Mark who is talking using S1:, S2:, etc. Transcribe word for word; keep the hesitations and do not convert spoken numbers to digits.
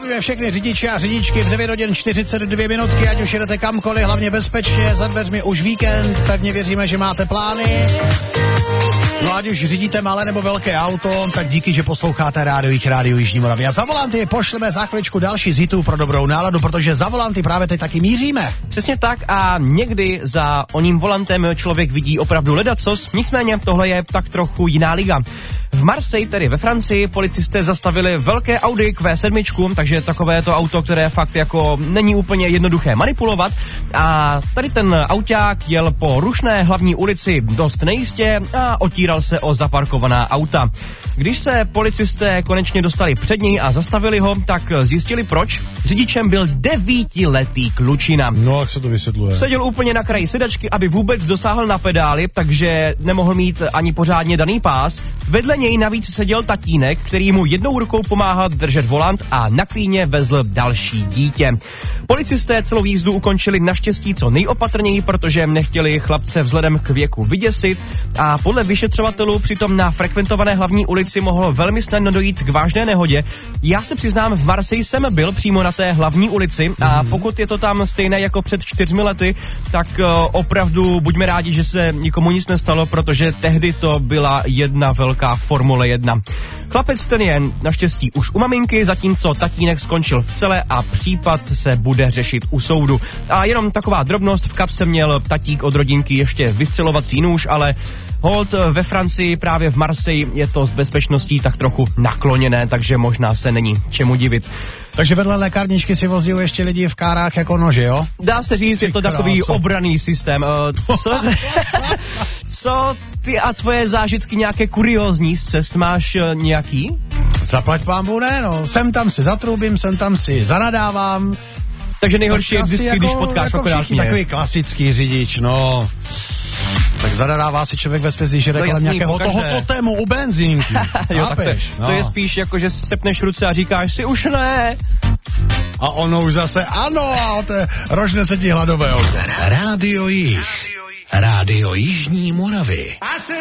S1: Zdravíme všechny řidiče a řidičky v devět hodin čtyřicet dvě minutky, ať už jedete kamkoliv, hlavně bezpečně, za dveřmi už víkend, pevně věříme, že máte plány. No ať už řídíte malé nebo velké auto, tak díky, že posloucháte rádio Jich, rádio Jižní Moravy. A za volanty pošleme za chviličku další z hitů pro dobrou náladu, protože za volanty právě teď taky míříme.
S2: Přesně tak a někdy za oním volantem člověk vidí opravdu ledacos, nicméně tohle je tak trochu jiná liga. V Marseille, tedy ve Francii, policisté zastavili velké Audi Q sedm, takže takové to auto, které fakt jako není úplně jednoduché manipulovat. A tady ten auták jel po rušné hlavní ulici dost nejistě a otíral se o zaparkovaná auta. Když se policisté konečně dostali před něj a zastavili ho, tak zjistili proč. Řidičem byl devítiletý klučina.
S1: No, jak se to vysvětluje?
S2: Seděl úplně na kraji sedačky, aby vůbec dosáhl na pedály, takže nemohl mít ani pořádně daný pás. Vedle něj navíc seděl tatínek, který mu jednou rukou pomáhal držet volant a na klíně vezl další dítě. Policisté celou jízdu ukončili naštěstí co nejopatrněji, protože nechtěli chlapce vzhledem k věku vyděsit a podle vyšetřovatelů přitom na frekventované hlavní ulici mohlo velmi snadno dojít k vážné nehodě. Já se přiznám, v Marseille jsem byl přímo na té hlavní ulici a pokud je to tam stejné jako před čtyřmi lety, tak uh, opravdu buďme rádi, že se nikomu nic nestalo, protože tehdy to byla jedna velká Formule jedna. Chlapec ten je naštěstí už u maminky, zatímco tatínek skončil v cele a případ se bude řešit u soudu. A jenom taková drobnost, v kapse měl tatík od rodinky ještě vystřelovací nůž, ale hold ve Francii, právě v Marseille, je to s bezpečností tak trochu nakloněné, takže možná se není čemu divit.
S1: Takže vedle lékárničky si vozí ještě lidi v kárách jako nože, jo?
S2: Dá se říct, je to takový obranný systém. Co, co ty a tvoje zážitky nějaké kuriózní z cest máš nějaký?
S1: Zaplať pánbůh, ne, no. Sem tam si zatroubím, sem tam si zanadávám.
S2: Takže nejhorší je vždycky, jako, když potkáš jako akorát mě.
S1: Takový klasický řidič, no. Tak zadadává si člověk ve spězí, že kolem nějakého toho totému u benzínky.
S2: Jo, tak to, no. To je spíš jako, že sepneš ruce a říkáš si už ne.
S1: A ono už zase ano, a to je, rožne se ti hladové oko.
S3: Rádio Jich, rádio Jižní Moravy.